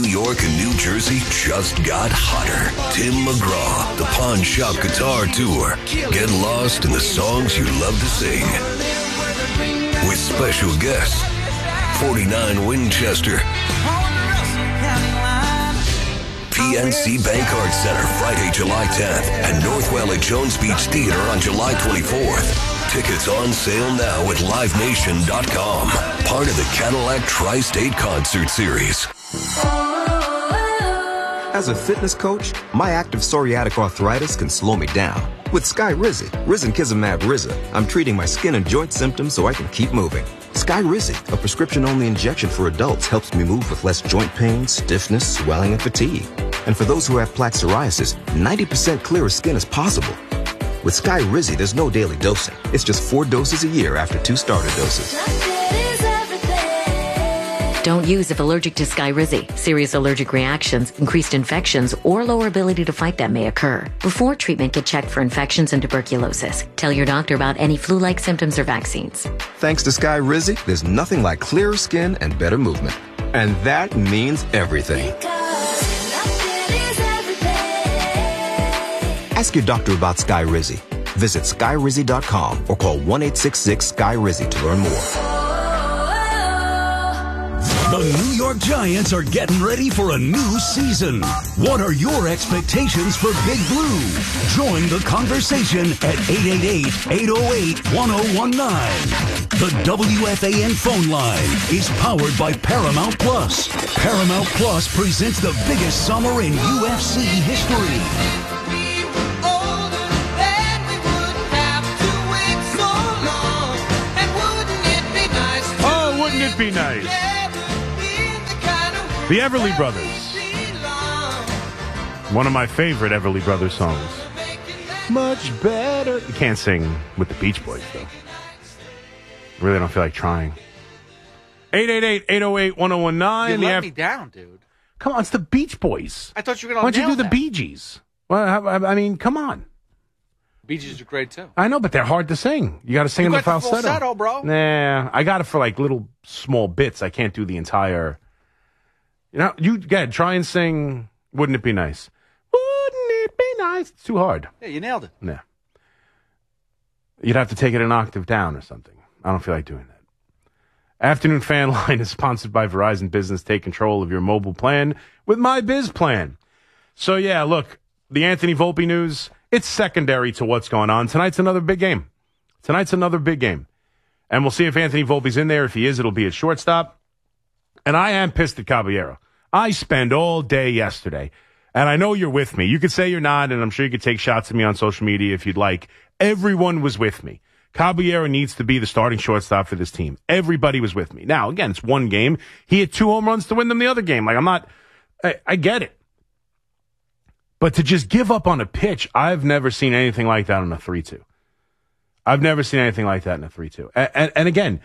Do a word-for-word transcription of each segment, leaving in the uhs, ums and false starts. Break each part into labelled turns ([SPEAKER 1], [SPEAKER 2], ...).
[SPEAKER 1] York and New Jersey just got hotter. Tim McGraw, the Pawn Shop Guitar Tour. Get lost in the songs you love to sing. With special guests, forty-nine Winchester, P N C Bank Arts Center, Friday, July tenth, and Northwell at Jones Beach Theater on July twenty-fourth. Tickets on sale now at live nation dot com. Part of the Cadillac Tri-State Concert Series.
[SPEAKER 2] As a fitness coach, my active psoriatic arthritis can slow me down. With Skyrizi, Risankizumab Riza, I'm treating my skin and joint symptoms so I can keep moving. Skyrizi, a prescription-only injection for adults, helps me move with less joint pain, stiffness, swelling, and fatigue. And for those who have plaque psoriasis, ninety percent clearer skin is possible. With Skyrizi, there's no daily dosing. It's just four doses a year after two starter doses.
[SPEAKER 3] Don't use if allergic to Skyrizi. Serious allergic reactions, increased infections, or lower ability to fight them may occur. Before treatment, get checked for infections and tuberculosis. Tell your doctor about any flu-like symptoms or vaccines.
[SPEAKER 2] Thanks to Skyrizi, there's nothing like clearer skin and better movement. And that means everything. Ask your doctor about Skyrizi. Visit Skyrizi dot com or call one eight six six Sky Rizi to learn more.
[SPEAKER 4] The New York Giants are getting ready for a new season. What are your expectations for Big Blue? Join the conversation at eight eight eight, eight oh eight, one oh one nine. The W F A N phone line is powered by Paramount Plus. Paramount Plus presents the biggest summer in U F C history.
[SPEAKER 5] Wouldn't it be nice? The Everly Brothers. One of my favorite Everly Brothers songs. Much better. You can't sing with the Beach Boys, though. Really don't feel like trying. eight eight eight, eight oh eight, one oh one nine.
[SPEAKER 6] You let
[SPEAKER 5] F-
[SPEAKER 6] me down, dude.
[SPEAKER 5] Come on, it's the Beach Boys.
[SPEAKER 6] I thought you were going to
[SPEAKER 5] Why don't you do
[SPEAKER 6] that.
[SPEAKER 5] the Bee Gees? Well, I, I mean, come on.
[SPEAKER 6] Bee Gees are great, too.
[SPEAKER 5] I know, but they're hard to sing. You got to sing
[SPEAKER 6] you
[SPEAKER 5] in the
[SPEAKER 6] got
[SPEAKER 5] falsetto.
[SPEAKER 6] The falsetto, bro.
[SPEAKER 5] Nah, I got it for like little small bits. I can't do the entire. You know, you get try and sing. Wouldn't it be nice? Wouldn't it be nice? It's too hard.
[SPEAKER 6] Yeah, you nailed it.
[SPEAKER 5] Yeah. You'd have to take it an octave down or something. I don't feel like doing that. Afternoon Fan Line is sponsored by Verizon Business. Take control of your mobile plan with My Biz Plan. So yeah, look, the Anthony Volpe news. It's secondary to what's going on. Tonight's another big game. Tonight's another big game. And we'll see if Anthony Volpe's in there. If he is, it'll be at shortstop. And I am pissed at Caballero. I spent all day yesterday, and I know you're with me. You could say you're not, and I'm sure you could take shots at me on social media if you'd like. Everyone was with me. Caballero needs to be the starting shortstop for this team. Everybody was with me. Now, again, it's one game. He had two home runs to win them the other game. Like, I'm not, I, I get it. But to just give up on a pitch, I've never seen anything like that on a three two. I've never seen anything like that in a three two. And, and, and again,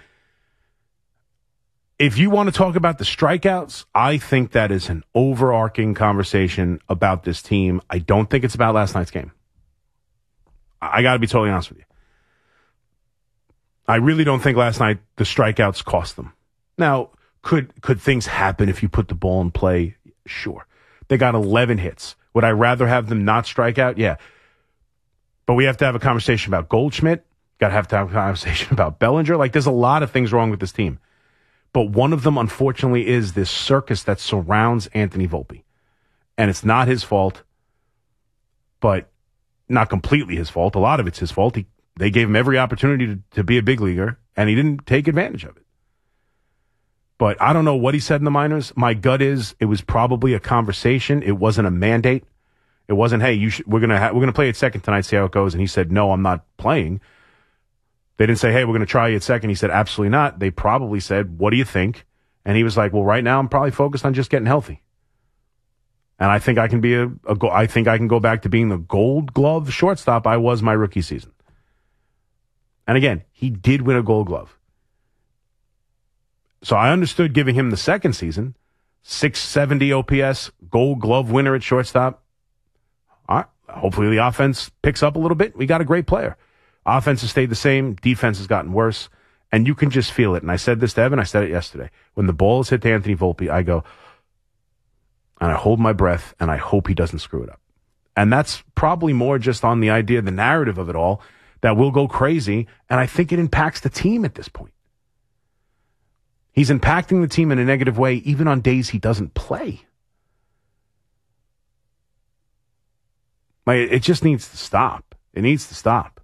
[SPEAKER 5] if you want to talk about the strikeouts, I think that is an overarching conversation about this team. I don't think it's about last night's game. I, I got to be totally honest with you. I really don't think last night the strikeouts cost them. Now, could could things happen if you put the ball in play? Sure. They got eleven hits. Would I rather have them not strike out? Yeah. But we have to have a conversation about Goldschmidt. Got to have to have a conversation about Bellinger. Like, there's a lot of things wrong with this team. But one of them, unfortunately, is this circus that surrounds Anthony Volpe. And it's not his fault, but not completely his fault. A lot of it's his fault. He, they gave him every opportunity to, to be a big leaguer, and he didn't take advantage of it. But I don't know what he said in the minors. My gut is it was probably a conversation. It wasn't a mandate. It wasn't, hey, you should, we're gonna ha- we're gonna play at second tonight, see how it goes. And he said, no, I'm not playing. They didn't say, hey, we're gonna try you at second. He said, absolutely not. They probably said, what do you think? And he was like, well, right now I'm probably focused on just getting healthy. And I think I can be a, a go- I think I can go back to being the Gold Glove shortstop I was my rookie season. And again, he did win a Gold Glove. So I understood giving him the second season, six seventy O P S, Gold Glove winner at shortstop. All right. Hopefully the offense picks up a little bit. We got a great player. Offense has stayed the same. Defense has gotten worse. And you can just feel it. And I said this to Evan. I said it yesterday. When the ball is hit to Anthony Volpe, I go, and I hold my breath, and I hope he doesn't screw it up. And that's probably more just on the idea, the narrative of it all, that will go crazy, and I think it impacts the team at this point. He's impacting the team in a negative way, even on days he doesn't play. Like, it just needs to stop. It needs to stop.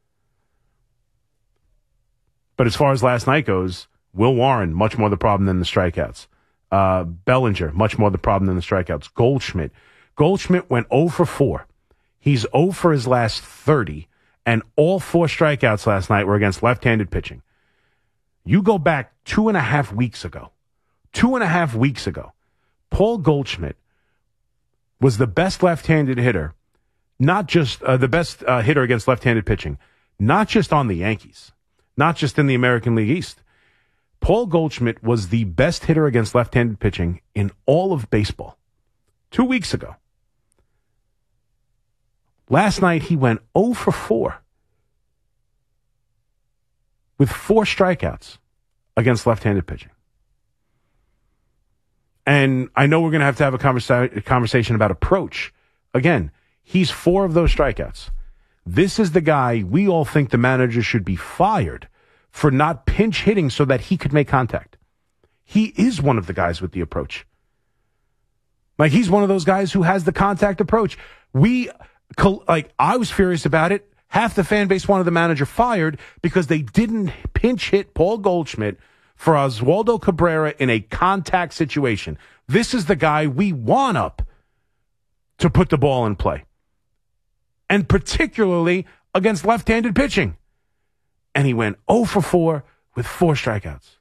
[SPEAKER 5] But as far as last night goes, Will Warren, much more the problem than the strikeouts. Uh, Bellinger, much more the problem than the strikeouts. Goldschmidt. Goldschmidt went oh for four. He's oh for his last thirty, and all four strikeouts last night were against left-handed pitching. You go back two and a half weeks ago. Two and a half weeks ago, Paul Goldschmidt was the best left-handed hitter, not just uh, the best uh, hitter against left-handed pitching, not just on the Yankees, not just in the American League East. Paul Goldschmidt was the best hitter against left-handed pitching in all of baseball two weeks ago. Last night, he went oh for four with four strikeouts against left-handed pitching. And I know we're going to have to have a, conversa- a conversation about approach. Again, he's four of those strikeouts. This is the guy we all think the manager should be fired for not pinch hitting so that he could make contact. He is one of the guys with the approach. Like, he's one of those guys who has the contact approach. We, like, I was furious about it. Half the fan base wanted the manager fired because they didn't pinch hit Paul Goldschmidt for Oswaldo Cabrera in a contact situation. This is the guy we want up to put the ball in play. And particularly against left-handed pitching. And he went oh for four with four strikeouts.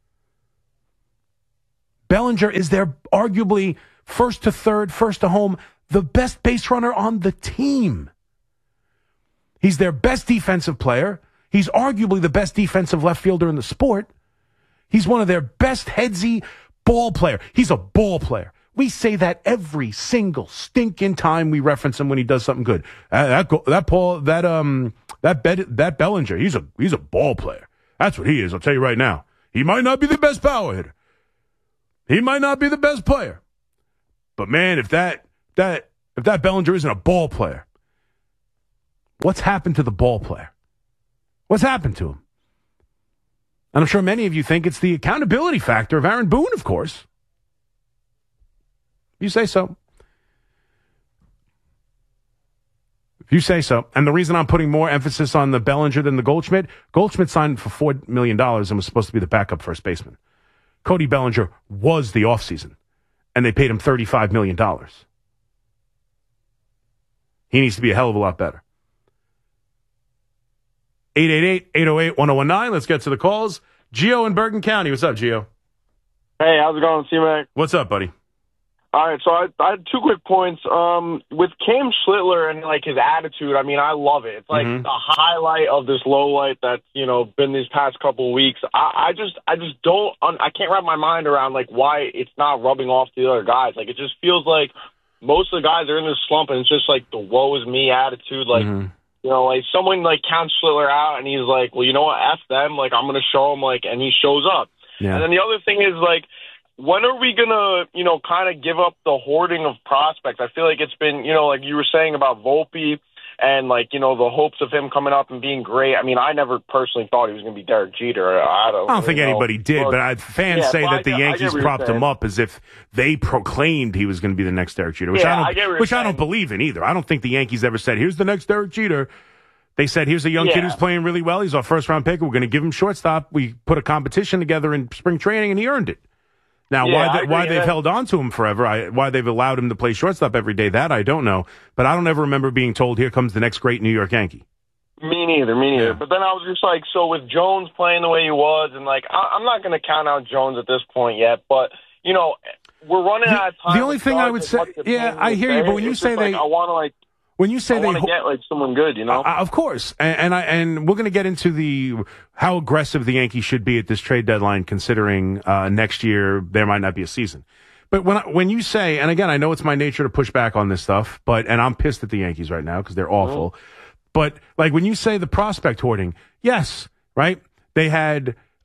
[SPEAKER 5] Bellinger is their arguably first to third, first to home, the best base runner on the team. He's their best defensive player. He's arguably the best defensive left fielder in the sport. He's one of their best headsy ball player. He's a ball player. We say that every single stinking time we reference him when he does something good. Uh, that that Paul that um that Be- that Bellinger, he's a he's a ball player. That's what he is. I'll tell you right now. He might not be the best power hitter. He might not be the best player. But man, if that that if that Bellinger isn't a ball player, what's happened to the ball player? What's happened to him? And I'm sure many of you think it's the accountability factor of Aaron Boone, of course. You say so. If you say so. And the reason I'm putting more emphasis on the Bellinger than the Goldschmidt, Goldschmidt signed for four million dollars and was supposed to be the backup first baseman. Cody Bellinger was the offseason, and they paid him thirty-five million dollars. He needs to be a hell of a lot better. eight eight eight, eight oh eight, one oh one nine. Let's get to the calls. Gio in Bergen County. What's up, Gio?
[SPEAKER 7] Hey, how's it going, C-Mac?
[SPEAKER 5] What's up, buddy?
[SPEAKER 7] All right, so I, I had two quick points. Um, with Cam Schlittler and, like, his attitude, I mean, I love it. It's like
[SPEAKER 5] mm-hmm.
[SPEAKER 7] the highlight of this low light that's, you know, been these past couple of weeks. I, I just I just don't – I can't wrap my mind around, like, why it's not rubbing off to the other guys. Like, it just feels like most of the guys are in this slump, and it's just, like, the woe is me attitude. Like, mm-hmm. you know, like, someone, like, counts Schlittler out, and he's like, well, you know what, F them. Like, I'm going to show him, like, and he shows up. Yeah. And then the other thing is, like, when are we going to, you know, kind of give up the hoarding of prospects? I feel like it's been, you know, like you were saying about Volpe and, like, you know, the hopes of him coming up and being great. I mean, I never personally thought he was going to be Derek Jeter. I don't,
[SPEAKER 5] I don't think
[SPEAKER 7] know.
[SPEAKER 5] anybody did, but, but I, fans yeah, say that the Yankees propped him up as if they proclaimed he was going to be the next Derek Jeter, which,
[SPEAKER 7] yeah,
[SPEAKER 5] I, don't,
[SPEAKER 7] I which
[SPEAKER 5] I don't believe in either. I don't think the Yankees ever said, here's the next Derek Jeter. They said, here's a young
[SPEAKER 7] yeah.
[SPEAKER 5] kid who's playing really well. He's our first-round pick. We're going to give him shortstop. We put a competition together in spring training, and he earned it. Now,
[SPEAKER 7] yeah,
[SPEAKER 5] why, the, why they've held on to him forever, I, why they've allowed him to play shortstop every day, that I don't know. But I don't ever remember being told, here comes the next great New York Yankee.
[SPEAKER 7] Me neither, me neither.
[SPEAKER 5] Yeah.
[SPEAKER 7] But then I was just like, so with Jones playing the way he was, and, like, I, I'm not going to count out Jones at this point yet, but, you know, we're running
[SPEAKER 5] the,
[SPEAKER 7] out of time.
[SPEAKER 5] The only thing I would say, yeah, I hear you, but when you say they...
[SPEAKER 7] Like, I want to, like...
[SPEAKER 5] When you say
[SPEAKER 7] I
[SPEAKER 5] they
[SPEAKER 7] want to get like someone good, you know,
[SPEAKER 5] uh, of course, and, and I and we're going to get into the how aggressive the Yankees should be at this trade deadline, considering uh, next year there might not be a season. But when I, when you say, and again, I know it's my nature to push back on this stuff, but and I'm pissed at the Yankees right now because they're awful. Mm-hmm. But like when you say the prospect hoarding, yes, right? They had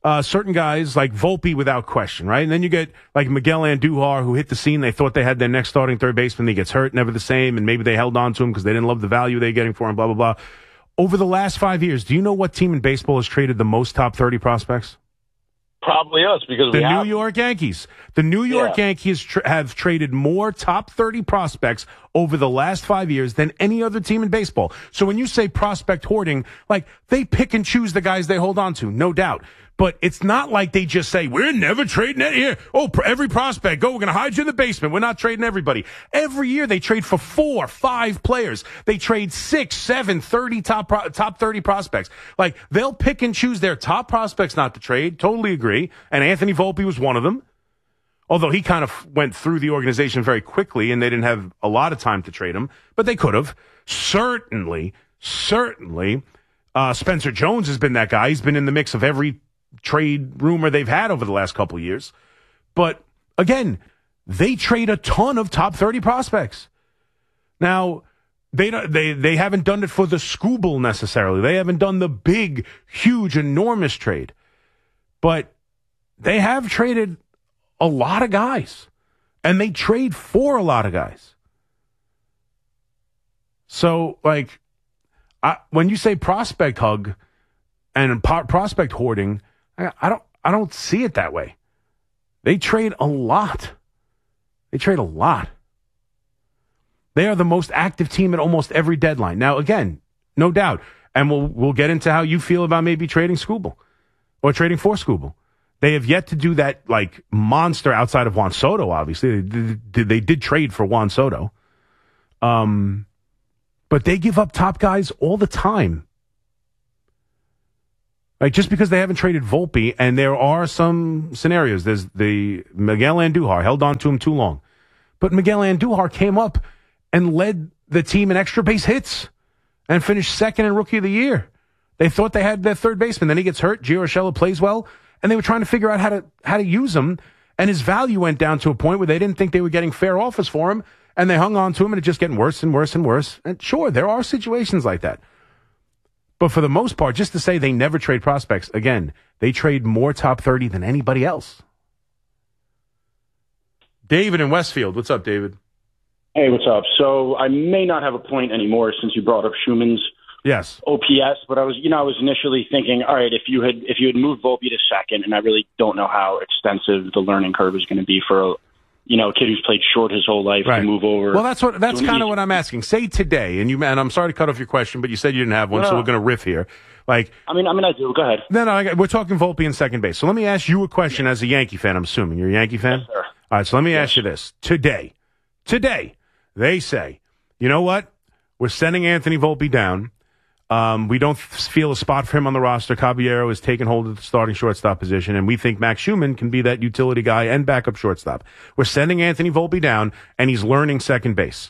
[SPEAKER 5] uh, certain guys like Volpe without question, right? And then you get like Miguel Andujar, who hit the scene. They thought they had their next starting third baseman. He gets hurt, never the same, and maybe they held on to him because they didn't love the value they were getting for him, blah, blah, blah. Over the last five years, do you know what team in baseball has traded the most top thirty prospects?
[SPEAKER 7] Probably us, because
[SPEAKER 5] the
[SPEAKER 7] we
[SPEAKER 5] New
[SPEAKER 7] have
[SPEAKER 5] York Yankees. The New York
[SPEAKER 7] yeah.
[SPEAKER 5] Yankees tra- have traded more top thirty prospects over the last five years than any other team in baseball. So when you say prospect hoarding, like they pick and choose the guys they hold on to, no doubt. But it's not like they just say, we're never trading it here. Oh, every prospect, go, we're going to hide you in the basement. We're not trading everybody. Every year they trade for four, five players. They trade six, seven, thirty top, pro- top thirty prospects. Like, they'll pick and choose their top prospects not to trade. Totally agree. And Anthony Volpe was one of them. Although he kind of went through the organization very quickly and they didn't have a lot of time to trade him. But they could have. Certainly, certainly, uh, Spencer Jones has been that guy. He's been in the mix of every trade rumor they've had over the last couple of years. But again, they trade a ton of top thirty prospects. Now, they don't, they they haven't done it for the Scooble necessarily. They haven't done the big, huge, enormous trade. But they have traded a lot of guys. And they trade for a lot of guys. So, like, I, when you say prospect hug and po- prospect hoarding, I, I don't I don't see it that way. They trade a lot. They trade a lot. They are the most active team at almost every deadline. Now, again, no doubt, and we'll we'll get into how you feel about maybe trading Scooble or trading for Scooble. They have yet to do that, like, monster outside of Juan Soto, obviously. They did, they did trade for Juan Soto. Um, but they give up top guys all the time. Like, just because they haven't traded Volpe, and there are some scenarios. There's the Miguel Andujar, held on to him too long. But Miguel Andujar came up and led the team in extra base hits and finished second in Rookie of the Year. They thought they had their third baseman. Then he gets hurt. Gio Urshela plays well, and they were trying to figure out how to how to use him. And his value went down to a point where they didn't think they were getting fair offers for him, and they hung on to him, and it's just getting worse and worse and worse. And sure, there are situations like that. But for the most part, just to say they never trade prospects, again, they trade more top thirty than anybody else. David in Westfield. What's up, David?
[SPEAKER 8] Hey, what's up? So I may not have a point anymore since you brought up Schumann's
[SPEAKER 5] yes.
[SPEAKER 8] O P S, but I was, you know, I was initially thinking, all right, if you had if you had moved Volpe to second, and I really don't know how extensive the learning curve is going to be for a, you know, a kid who's played short his whole life
[SPEAKER 5] right.
[SPEAKER 8] to move over.
[SPEAKER 5] Well, that's what that's kind of what I'm asking. Say today, and you and I'm sorry to cut off your question, but you said you didn't have one, no. so we're going to riff here. Like,
[SPEAKER 8] I mean, I mean, I do. Go ahead.
[SPEAKER 5] No, no, I, we're talking Volpe in second base. So let me ask you a question as a Yankee fan. I'm assuming you're a Yankee fan.
[SPEAKER 8] Yes, sir.
[SPEAKER 5] All right. So let me
[SPEAKER 8] yes.
[SPEAKER 5] ask you this: today, today, they say, you know what? We're sending Anthony Volpe down. Um, we don't feel a spot for him on the roster. Caballero has taken hold of the starting shortstop position, and we think Max Schumann can be that utility guy and backup shortstop. We're sending Anthony Volpe down, and he's learning second base.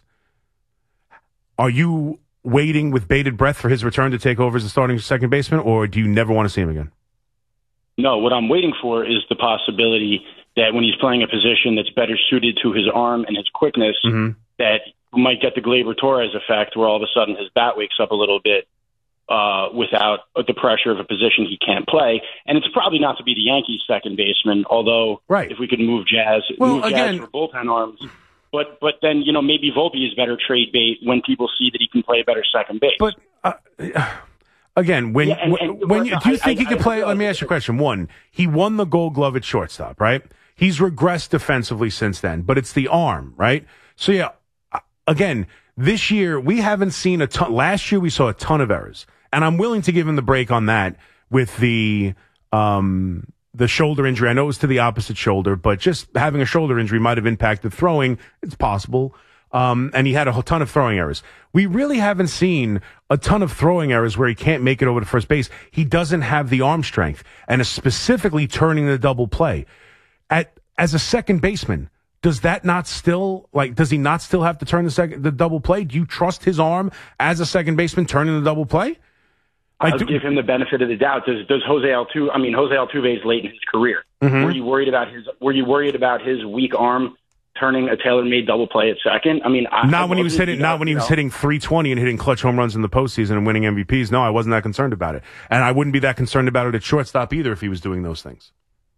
[SPEAKER 5] Are you waiting with bated breath for his return to take over as the starting second baseman, or do you never want to see him again?
[SPEAKER 8] No, what I'm waiting for is the possibility that when he's playing a position that's better suited to his arm and his quickness, mm-hmm. that might get the Gleyber Torres effect where all of a sudden his bat wakes up a little bit uh, without the pressure of a position he can't play. And it's probably not to be the Yankees' second baseman, although
[SPEAKER 5] right.
[SPEAKER 8] if we could move Jazz,
[SPEAKER 5] well,
[SPEAKER 8] move
[SPEAKER 5] again,
[SPEAKER 8] Jazz for bullpen arms. But but then, you know, maybe Volpe is better trade bait when people see that he can play a better second base.
[SPEAKER 5] But uh, again, when
[SPEAKER 8] yeah, and, and,
[SPEAKER 5] when, when you, do you
[SPEAKER 8] I,
[SPEAKER 5] think
[SPEAKER 8] I,
[SPEAKER 5] he could
[SPEAKER 8] I,
[SPEAKER 5] play?
[SPEAKER 8] I,
[SPEAKER 5] let me ask you a question. One, he won the Gold Glove at shortstop, right? He's regressed defensively since then, but it's the arm, right? So yeah, again, this year we haven't seen a ton. Last year we saw a ton of errors, and I'm willing to give him the break on that with the um. the shoulder injury. I know it was to the opposite shoulder, but just having a shoulder injury might have impacted throwing. It's possible. Um, and he had a ton of throwing errors. We really haven't seen a ton of throwing errors where he can't make it over to first base. He doesn't have the arm strength, and is specifically turning the double play. At as a second baseman, does that not still, like, does he not still have to turn the second, the double play? Do you trust his arm as a second baseman turning the double play?
[SPEAKER 8] I'll do, give him the benefit of the doubt. Does does Jose Altuve? I mean, Jose Altuve is late in his career. Mm-hmm. Were you worried about his? Were you worried about his weak arm turning a tailor-made double play at second. I mean, I,
[SPEAKER 5] not
[SPEAKER 8] I
[SPEAKER 5] when he was hitting, not
[SPEAKER 8] that,
[SPEAKER 5] when he was
[SPEAKER 8] know.
[SPEAKER 5] hitting three twenty and hitting clutch home runs in the postseason and winning M V Ps. No, I wasn't that concerned about it, and I wouldn't be that concerned about it at shortstop either if he was doing those things.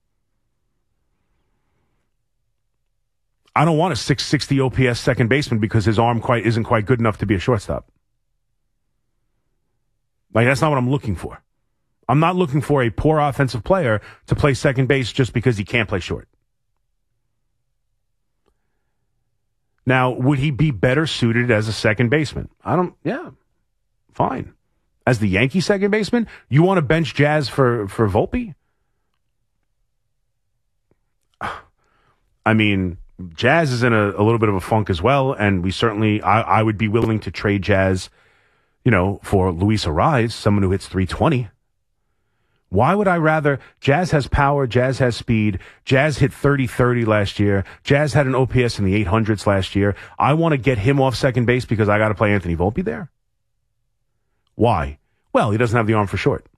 [SPEAKER 5] I don't want a six sixty O P S second baseman because his arm quite isn't quite good enough to be a shortstop. Like, that's not what I'm looking for. I'm not looking for a poor offensive player to play second base just because he can't play short. Now, would he be better suited as a second baseman? I don't, yeah, fine. As the Yankee second baseman, you want to bench Jazz for, for Volpe? I mean, Jazz is in a, a little bit of a funk as well, and we certainly, I, I would be willing to trade Jazz, you know, for Luis Arraez, someone who hits three twenty. Why would I rather? Jazz has power. Jazz has speed. Jazz hit thirty thirty last year. Jazz had an O P S in the eight hundreds last year. I want to get him off second base because I got to play Anthony Volpe there. Why? Well, he doesn't have the arm for short.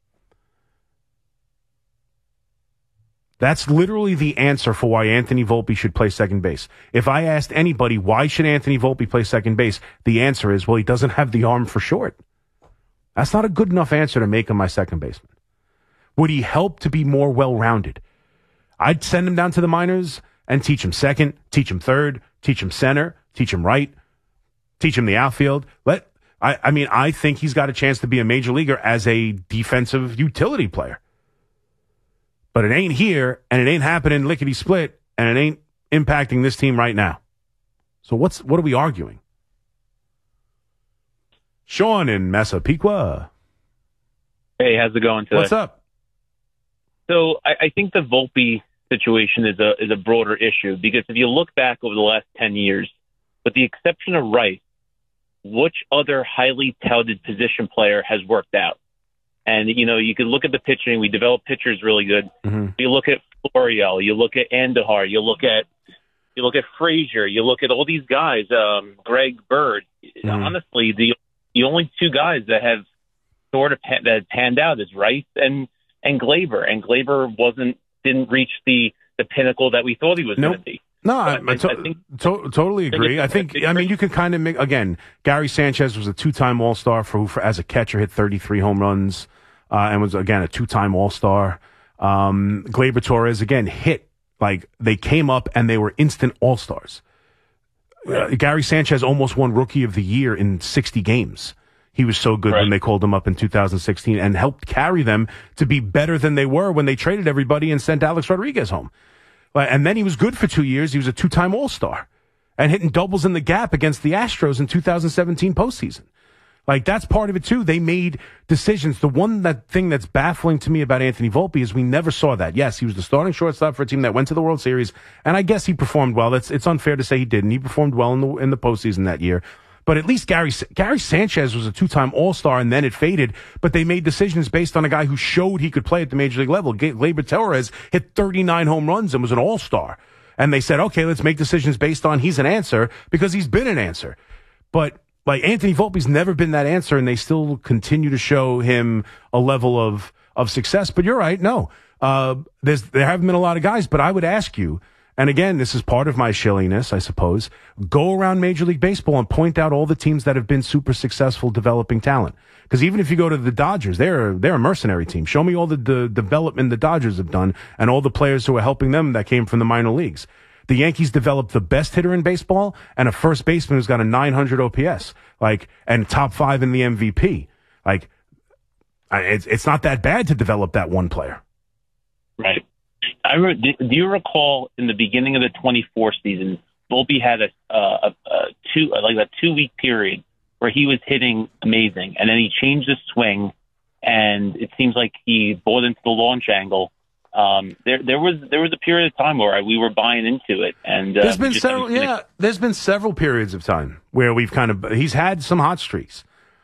[SPEAKER 5] That's literally the answer for why Anthony Volpe should play second base. If I asked anybody, why should Anthony Volpe play second base? The answer is, well, he doesn't have the arm for short. That's not a good enough answer to make him my second baseman. Would he help to be more well-rounded? I'd send him down to the minors and teach him second, teach him third, teach him center, teach him right, teach him the outfield. Let I, I mean, I think he's got a chance to be a major leaguer as a defensive utility player. But it ain't here, and it ain't happening lickety-split, and it ain't impacting this team right now. So what's what are we arguing? Sean in Massapequa.
[SPEAKER 9] Hey, how's it going today?
[SPEAKER 5] What's up?
[SPEAKER 9] So I, I think the Volpe situation is a is a broader issue because if you look back over the last ten years, with the exception of Rice, which other highly touted position player has worked out? And, you know, you can look at the pitching. We develop pitchers really good. Mm-hmm. You look at Florial, you look at Andahar, you look at you look at Frazier, you look at all these guys, um, Greg Bird. Mm-hmm. Honestly, the the only two guys that have sort of pan, that panned out is Rice and and Glaber, and Glaber wasn't didn't reach the, the pinnacle that we thought he was
[SPEAKER 5] nope.
[SPEAKER 9] going to be.
[SPEAKER 5] No, I,
[SPEAKER 9] I,
[SPEAKER 5] I, to,
[SPEAKER 9] I think,
[SPEAKER 5] to, totally agree. I think, I mean, you could kind of make, again, Gary Sanchez was a two-time All-Star for who, for, as a catcher, hit thirty-three home runs, uh, and was, again, a two-time All-Star. Um, Gleyber Torres, again, hit, like, they came up and they were instant All-Stars. Uh, Gary Sanchez almost won Rookie of the Year in sixty games. He was so good right. when they called him up in two thousand sixteen and helped carry them to be better than they were when they traded everybody and sent Alex Rodriguez home. And then he was good for two years. He was a two-time All-Star and hitting doubles in the gap against the Astros in two thousand seventeen postseason. Like, that's part of it, too. They made decisions. The one that thing that's baffling to me about Anthony Volpe is we never saw that. Yes, he was the starting shortstop for a team that went to the World Series, and I guess he performed well. It's, it's unfair to say he didn't. He performed well in the in the postseason that year. But at least Gary Gary Sanchez was a two-time All-Star, and then it faded. But they made decisions based on a guy who showed he could play at the Major League level. Gleyber Torres hit thirty-nine home runs and was an All-Star. And they said, okay, let's make decisions based on he's an answer because he's been an answer. But, like, Anthony Volpe's never been that answer, and they still continue to show him a level of, of success. But you're right, no. Uh, there's, there haven't been a lot of guys, but I would ask you, and again, this is part of my shilliness, I suppose. Go around Major League Baseball and point out all the teams that have been super successful developing talent. Because even if you go to the Dodgers, they're they're a mercenary team. Show me all the, the development the Dodgers have done and all the players who are helping them that came from the minor leagues. The Yankees developed the best hitter in baseball and a first baseman who's got a nine hundred O P S, like, and top five in the M V P. Like, it's it's not that bad to develop that one player.
[SPEAKER 9] Right. I re- do you recall in the beginning of the twenty-four season, Volpe had a, uh, a, a two like a two week period where he was hitting amazing, and then he changed his swing, and it seems like he bought into the launch angle. Um, there, there was there was a period of time where I, we were buying into it, and uh,
[SPEAKER 5] there's been
[SPEAKER 9] just,
[SPEAKER 5] several. Yeah, gonna... there's been several periods of time where we've kind of he's had some hot streaks,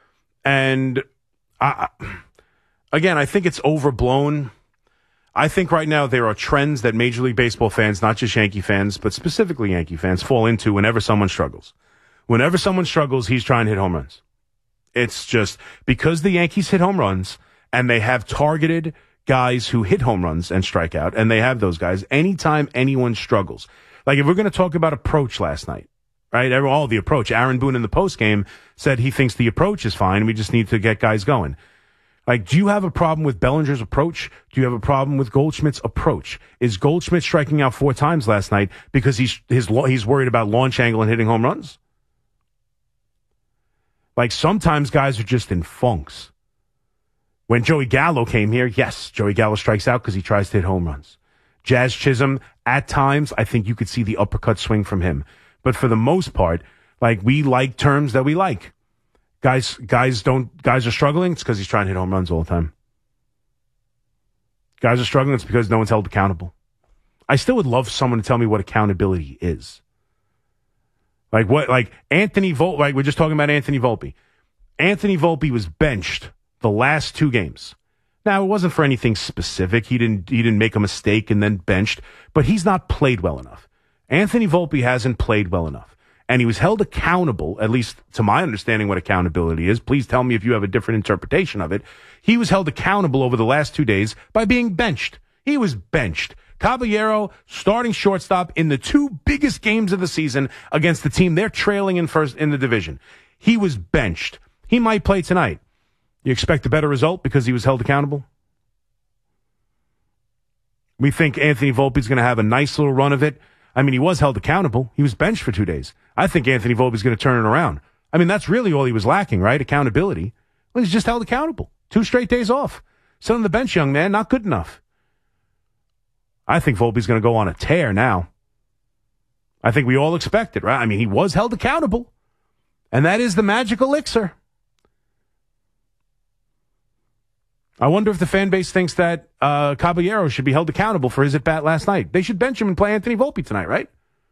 [SPEAKER 5] and I, again, I think it's overblown. I think right now there are trends that Major League Baseball fans, not just Yankee fans, but specifically Yankee fans, fall into whenever someone struggles. Whenever someone struggles, he's trying to hit home runs. It's just because the Yankees hit home runs and they have targeted guys who hit home runs and strike out, and they have those guys. Anytime anyone struggles, Like, if we're going to talk about approach last night, right? All the approach. Aaron Boone in the postgame said he thinks the approach is fine. We just need to get guys going. Like, do you have a problem with Bellinger's approach? Do you have a problem with Goldschmidt's approach? Is Goldschmidt striking out four times last night because he's his he's worried about launch angle and hitting home runs? Like, sometimes guys are just in funks. When Joey Gallo came here, yes, Joey Gallo strikes out because he tries to hit home runs. Jazz Chisholm, at times, I think you could see the uppercut swing from him. But for the most part, like, we like terms that we like. Guys, guys don't, guys are struggling. It's because he's trying to hit home runs all the time. Guys are struggling. It's because no one's held accountable. I still would love someone to tell me what accountability is. Like what, like Anthony Volpe, like we're just talking about Anthony Volpe. Anthony Volpe was benched the last two games. Now, it wasn't for anything specific. He didn't, he didn't make a mistake and then benched, but he's not played well enough. Anthony Volpe hasn't played well enough. And he was held accountable, at least to my understanding what accountability is. Please tell me if you have a different interpretation of it. He was held accountable over the last two days by being benched. He was benched. Caballero, starting shortstop in the two biggest games of the season against the team they're trailing in first in the division. He was benched. He might play tonight. You expect a better result because he was held accountable? We think Anthony Volpe's going to have a nice little run of it. I mean, he was held accountable. He was benched for two days. I think Anthony Volpe's going to turn it around. I mean, that's really all he was lacking, right? Accountability. Well, he's just held accountable. Two straight days off. Sit on the bench, young man. Not good enough. I think Volpe's going to go on a tear now. I think we all expect it, right? I mean, he was held accountable. And that is the magic elixir. I wonder if the fan base thinks that uh, Caballero should be held accountable for his at-bat last night. They should bench him and play Anthony Volpe tonight, right?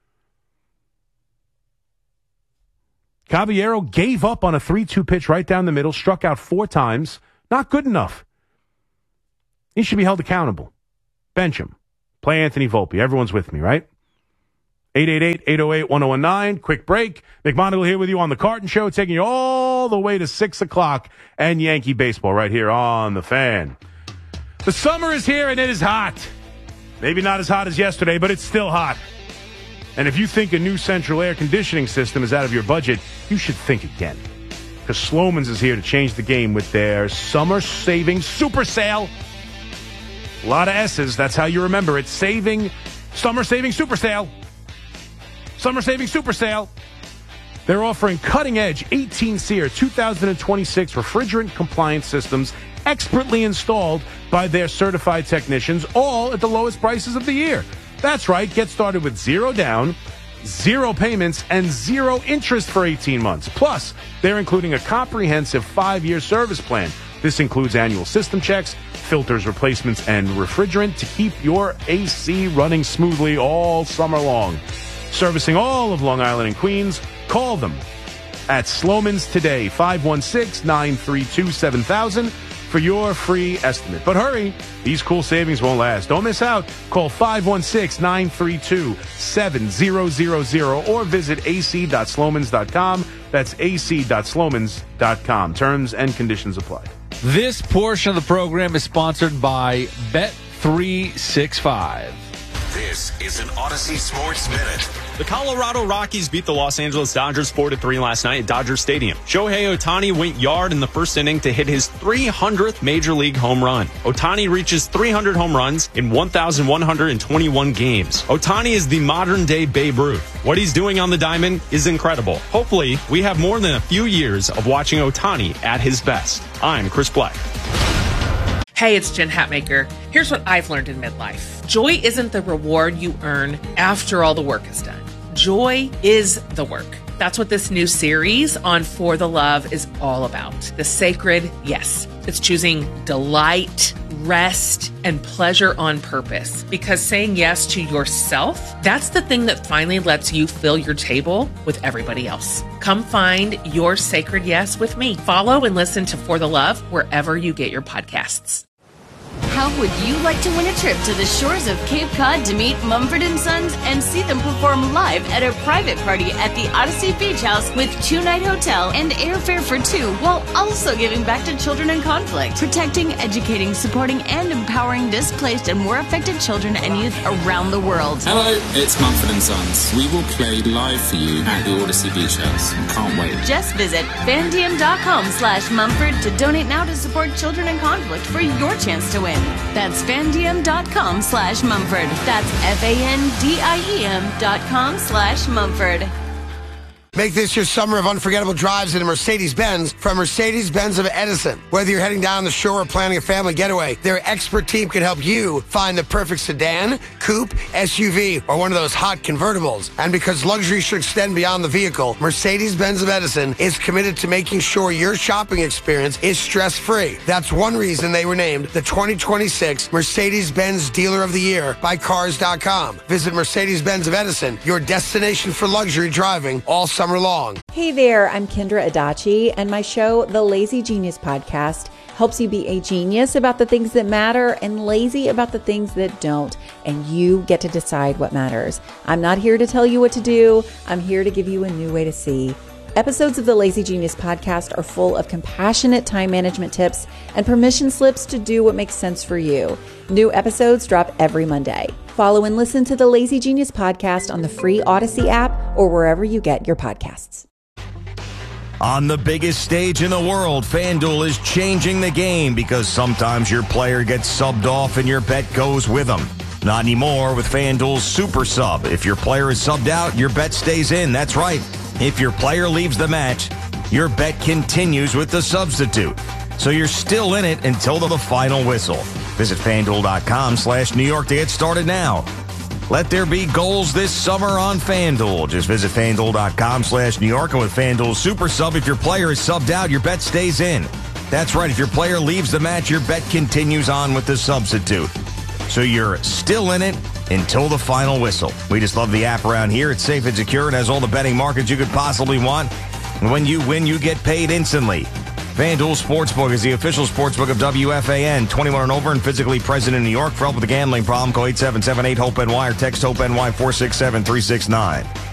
[SPEAKER 5] Caballero gave up on a three two pitch right down the middle, struck out four times. Not good enough. He should be held accountable. Bench him. Play Anthony Volpe. Everyone's with me, right? eight eight eight, eight oh eight, one oh one nine. Quick break. McMonagle here with you on the Carton Show, taking you all the way to six o'clock and Yankee baseball right here on The Fan. The summer is here and it is hot. Maybe not as hot as yesterday, but it's still hot. And if you think a new central air conditioning system is out of your budget, you should think again. Because Sloman's is here to change the game with their summer savings super sale. A lot of S's. That's how you remember it. Saving, summer saving super sale. Summer Saving Super Sale. They're offering cutting-edge eighteen SEER two thousand twenty-six refrigerant-compliant systems expertly installed by their certified technicians, all at the lowest prices of the year. That's right. Get started with zero down, zero payments, and zero interest for eighteen months. Plus, they're including a comprehensive five-year service plan. This includes annual system checks, filters, replacements, and refrigerant to keep your A C running smoothly all summer long. Servicing all of Long Island and Queens. Call them at Sloman's today, five one six, nine three two, seven thousand for your free estimate. But hurry, these cool savings won't last. Don't miss out. Call five one six, nine three two, seven thousand or visit a c dot slomans dot com. That's a c dot slomans dot com. Terms and conditions apply.
[SPEAKER 6] This portion of the program is sponsored by Bet three sixty-five.
[SPEAKER 1] This is an Odyssey Sports Minute.
[SPEAKER 10] The Colorado Rockies beat the Los Angeles Dodgers four to three last night at Dodger Stadium. Shohei Ohtani went yard in the first inning to hit his three hundredth Major League home run. Ohtani reaches three hundred home runs in one thousand one hundred twenty-one games. Ohtani is the modern-day Babe Ruth. What he's doing on the diamond is incredible. Hopefully, we have more than a few years of watching Ohtani at his best. I'm Chris Black.
[SPEAKER 11] Hey, it's Jen Hatmaker. Here's what I've learned in midlife. Joy isn't the reward you earn after all the work is done. Joy is the work. That's what this new series on For the Love is all about. The sacred yes. It's choosing delight, rest, and pleasure on purpose. Because saying yes to yourself, that's the thing that finally lets you fill your table with everybody else. Come find your sacred yes with me. Follow and listen to For the Love wherever you get your podcasts.
[SPEAKER 12] How would you like to win a trip to the shores of Cape Cod to meet Mumford and Sons and see them perform live at a private party at the Odyssey Beach House with two-night hotel and airfare for two, while also giving back to children in conflict, protecting, educating, supporting, and empowering displaced and war affected children and youth around the world.
[SPEAKER 13] Hello, it's Mumford and Sons. We will play live for you at the Odyssey Beach House. Can't wait.
[SPEAKER 12] Just visit fandm.com slash Mumford to donate now to support children in conflict for your chance to win. That's fandm.com slash Mumford. That's F-A-N-D-I-E-M dot com slash Mumford.
[SPEAKER 14] Make this your summer of unforgettable drives in a Mercedes-Benz from Mercedes-Benz of Edison. Whether you're heading down the shore or planning a family getaway, their expert team can help you find the perfect sedan, coupe, S U V, or one of those hot convertibles. And because luxury should extend beyond the vehicle, Mercedes-Benz of Edison is committed to making sure your shopping experience is stress-free. That's one reason they were named the twenty twenty-six Mercedes-Benz Dealer of the Year by Cars dot com. Visit Mercedes-Benz of Edison, your destination for luxury driving all summer long.
[SPEAKER 15] Hey there, I'm Kendra Adachi, and my show, The Lazy Genius Podcast, helps you be a genius about the things that matter and lazy about the things that don't, and you get to decide what matters. I'm not here to tell you what to do. I'm here to give you a new way to see. Episodes of the Lazy Genius Podcast are full of compassionate time management tips and permission slips to do what makes sense for you. New episodes drop every Monday. Follow and listen to the Lazy Genius Podcast on the free Odyssey app or wherever you get your podcasts.
[SPEAKER 16] On the biggest stage in the world, FanDuel is changing the game because sometimes your player gets subbed off and your bet goes with them. Not anymore with FanDuel's Super Sub. If your player is subbed out, your bet stays in. That's right. If your player leaves the match, your bet continues with the substitute. So you're still in it until the final whistle. Visit FanDuel.com slash New York to get started now. Let there be goals this summer on FanDuel. Just visit FanDuel.com slash New York. And with FanDuel Super Sub, if your player is subbed out, your bet stays in. That's right. If your player leaves the match, your bet continues on with the substitute. So you're still in it until the final whistle. We just love the app around here. It's safe and secure and has all the betting markets you could possibly want. And when you win, you get paid instantly. FanDuel Sportsbook is the official sportsbook of W F A N. twenty-one and over and physically present in New York. For help with a gambling problem, call eight seven seven eight HOPE-N Y or text HOPE-N Y four six seven three six nine.